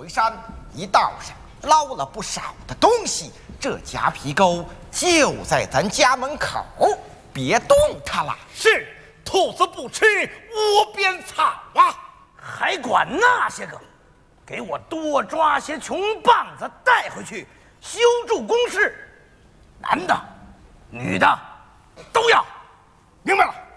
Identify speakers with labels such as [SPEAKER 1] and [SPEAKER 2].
[SPEAKER 1] 山，一道上捞了不少的东西。这夹皮沟就在咱家门口，别动它了。
[SPEAKER 2] 是，兔子不吃窝边草啊！
[SPEAKER 3] 还管那些个，给我多抓些穷棒子带回去，修筑工事，男的、女的都要，
[SPEAKER 2] 明白了。